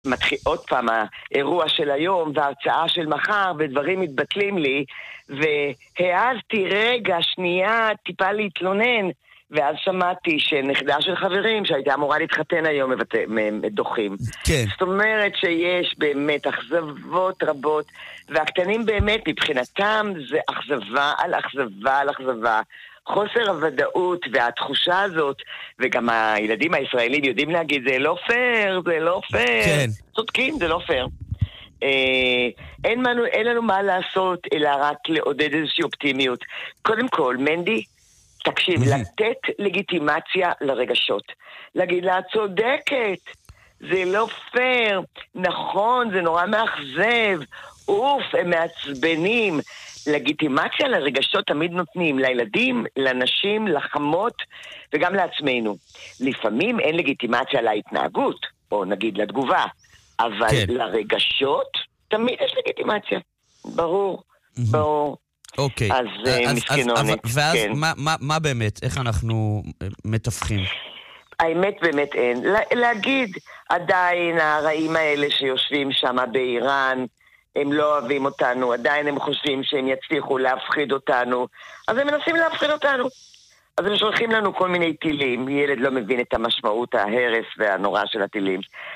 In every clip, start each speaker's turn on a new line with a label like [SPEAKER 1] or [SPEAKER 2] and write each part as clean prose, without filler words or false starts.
[SPEAKER 1] מתחיל עוד פעם האירוע של היום וההרצאה של מחר ודברים מתבטלים לי, והעזתי רגע, שנייה, טיפה להתלונן, ואז שמעתי שנכדה של חברים שהייתה אמורה להתחתן היום דוחים.
[SPEAKER 2] כן.
[SPEAKER 1] זאת אומרת שיש באמת אכזבות רבות, והקטנים באמת מבחינתם זה אכזבה על אכזבה על אכזבה. חוסר הוודאות והתחושה הזאת, וגם הילדים הישראלים יודעים להגיד, זה לא פייר, זה לא פייר.
[SPEAKER 2] כן.
[SPEAKER 1] צודקים, זה לא פייר. אין לנו מה לעשות, אלא רק לעודד איזושהי אופטימיות. קודם כל, מנדי, תקשיב, לתת לגיטימציה לרגשות. להגיד לה, צודקת, זה לא פייר, נכון, זה נורא מאכזב, אוף, הם מעצבנים. לגיטימציה לרגשות תמיד נותנים, לילדים, לנשים, לחמות, וגם לעצמנו. לפעמים אין לגיטימציה להתנהגות, או נגיד לתגובה, אבל
[SPEAKER 2] כן.
[SPEAKER 1] לרגשות תמיד יש לגיטימציה. ברור, ברור.
[SPEAKER 2] אוקיי.
[SPEAKER 1] אז מסכנונת.
[SPEAKER 2] ואז
[SPEAKER 1] כן.
[SPEAKER 2] מה באמת? איך אנחנו מתווכים?
[SPEAKER 1] האמת באמת אין. להגיד, עדיין הרעים האלה שיושבים שם באיראן, הם לא אוהבים אותנו, עדיין הם חושבים שהם יצליחו להפחיד אותנו, אז הם מנסים להפחיד אותנו. אז הם שולחים לנו כל מיני טילים, ילד לא מבין את המשמעות, ההרס והנורא של הטילים.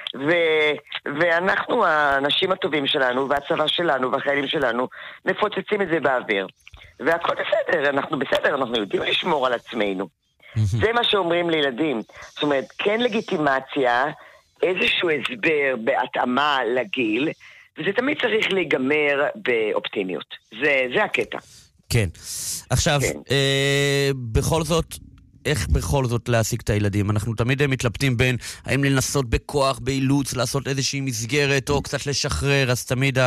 [SPEAKER 1] ואנחנו, האנשים הטובים שלנו, והצבא שלנו, והחיילים שלנו, מפוצצים את זה באוויר. והכל בסדר, אנחנו בסדר, אנחנו יודעים לשמור על עצמנו. זה מה שאומרים לילדים. זאת אומרת, כן לגיטימציה, איזשהו הסבר בהתאמה לגיל, וזה תמיד צריך להיגמר באופטימיות. זה הקטע.
[SPEAKER 2] כן. עכשיו,
[SPEAKER 1] כן.
[SPEAKER 2] בכל זאת, איך בכל זאת להשיג את הילדים? אנחנו תמיד מתלבטים בין האם לנסות בכוח, באילוץ, לעשות איזושהי מסגרת, או קצת לשחרר, אז תמיד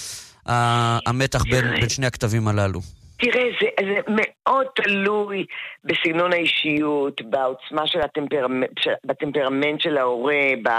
[SPEAKER 2] המתח בין שני הכתבים הללו.
[SPEAKER 1] תראה, זה מאוד תלוי בסגנון האישיות, בעוצמה של בטמפרמנט של ההורה,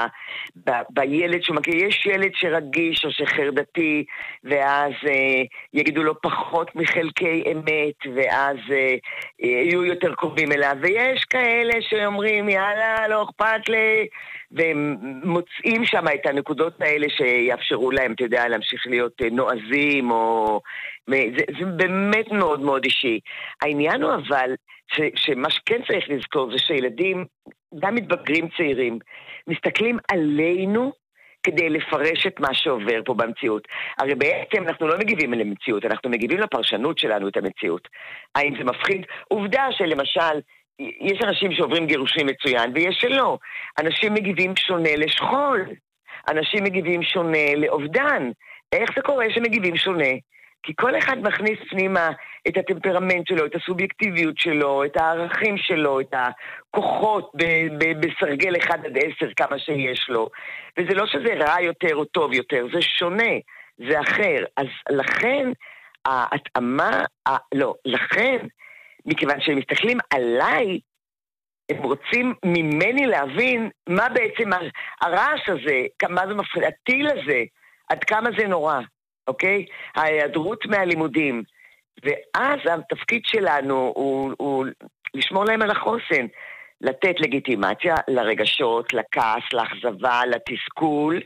[SPEAKER 1] בילד שהוא מכיר. יש ילד שרגיש או שחרדתי, ואז יגידו לו פחות מחלקי אמת, ואז יהיו יותר קרובים אליו. ויש כאלה שאומרים, יאללה, לא אכפת לי, והם מוצאים שם את הנקודות האלה שיאפשרו להם, אתה יודע, להמשיך להיות נועזים, או... זה באמת מאוד מאוד אישי. העניין הוא אבל, שמה שכן צריך לזכור זה שילדים, גם מתבגרים צעירים, מסתכלים עלינו כדי לפרש את מה שעובר פה במציאות. הרי בעצם אנחנו לא מגיבים למציאות, אנחנו מגיבים לפרשנות שלנו את המציאות. האם זה מפחיד? עובדה שלמשל, יש אנשים שעוברים גירושים מצוין, ויש שלא. אנשים מגיבים שונה לשכול. אנשים מגיבים שונה לאובדן. איך זה קורה שמגיבים שונה? כי כל אחד מכניס פנימה את הטמפרמנט שלו, את הסובייקטיביות שלו, את הערכים שלו, את הכוחות בסרגל 1 עד 10 כמה שיש לו. וזה לא שזה רע יותר או טוב יותר, זה שונה, זה אחר. אז לכן, ההתאמה, לכן, מכיוון שהם מסתכלים עליי, הם רוצים ממני להבין מה בעצם הרעש הזה, כמה זה מפחיד, הטיל הזה, עד כמה זה נורא. אוקיי? ההיעדרות מהלימודים. ואז התפקיד שלנו הוא לשמור להם על החוסן. לתת לגיטימציה לרגשות, לכעס, לאכזבה, לתסכול,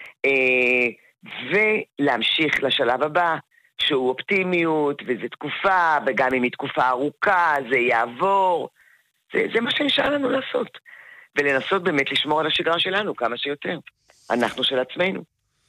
[SPEAKER 1] ולהמשיך לשלב הבא, שהוא אופטימיות, וזה תקופה, וגם אם היא תקופה ארוכה, זה יעבור. זה מה שנשאר לנו לעשות. ולנסות באמת לשמור על השגרה שלנו כמה שיותר. אנחנו של עצמנו.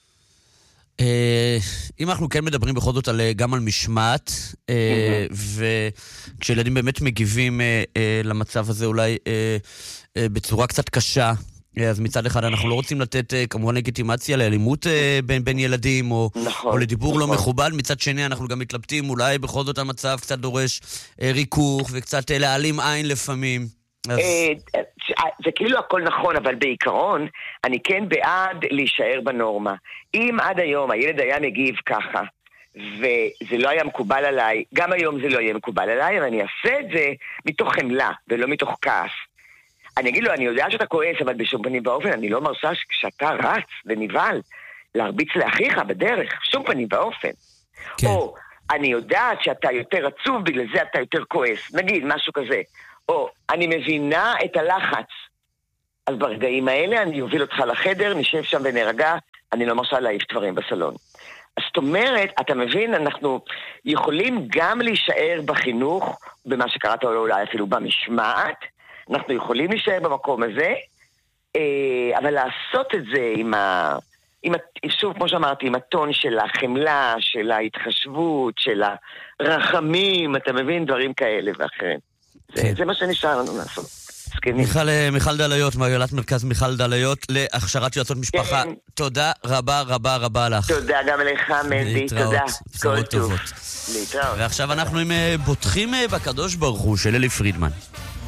[SPEAKER 2] אם אנחנו כן מדברים בכל זאת גם על משמעת, וכשילדים באמת מגיבים למצב הזה אולי בצורה קצת קשה, אז מצד אחד אנחנו לא רוצים לתת כמובן לגיטימציה לאלימות בין ילדים, או לדיבור לא מכובד. מצד שני אנחנו גם מתלבטים, אולי בכל זאת המצב קצת דורש ריכוך וקצת להעלים עין לפעמים.
[SPEAKER 1] זה כאילו הכל נכון, אבל בעיקרון אני כן בעד להישאר בנורמה. אם עד היום הילד היה מגיב ככה וזה לא היה מקובל עליי, גם היום זה לא יהיה מקובל עליי, אבל אני אעשה את זה מתוך חמלה ולא מתוך כעס. אני אגיד לו, אני יודע שאתה כועס, אבל בשום פנים ואופן אני לא מרשה שכשאתה רץ ונבהל להרביץ לאחיך בדרך, שום פנים ואופן.
[SPEAKER 2] כן.
[SPEAKER 1] או אני יודעת שאתה יותר עצוב, בגלל זה אתה יותר כועס, נגיד משהו כזה. או, אני מבינה את הלחץ, אז ברגעים האלה אני אוביל אותך לחדר, נשב שם ונרגע, אני לא מרשה להעיף דברים בסלון. אז זאת אומרת, אתה מבין, אנחנו יכולים גם להישאר בחינוך, במה שקראת או אולי אפילו במשמעת, אנחנו יכולים להישאר במקום הזה, אבל לעשות את זה שוב, כמו שאמרתי, עם הטון של החמלה, של ההתחשבות, של הרחמים, אתה מבין, דברים כאלה ואחרים. זה מה שנשאר לנו לעשות.
[SPEAKER 2] מיכל דליות, מנהלת מרכז מיכל דליות להכשרת יועצות משפחה. תודה רבה רבה רבה לך.
[SPEAKER 1] תודה גם לך, מנדי. תודה.
[SPEAKER 2] בשורות טובות.
[SPEAKER 1] להתראות.
[SPEAKER 2] ועכשיו אנחנו בוטחים בקדוש ברוך הוא של אלי פרידמן.